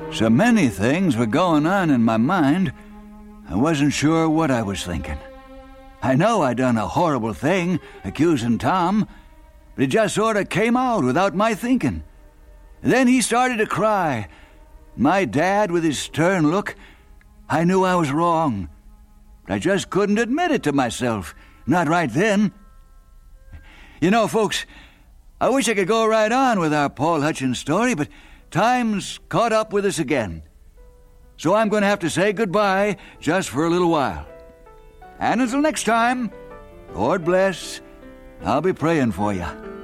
So many things were going on in my mind, I wasn't sure what I was thinking. I know I done a horrible thing, accusing Tom, but it just sort of came out without my thinking. Then he started to cry. My dad, with his stern look, I knew I was wrong. But I just couldn't admit it to myself, not right then. You know, folks, I wish I could go right on with our Paul Hutchins story, but time's caught up with us again. So I'm going to have to say goodbye just for a little while. And until next time, Lord bless, I'll be praying for you.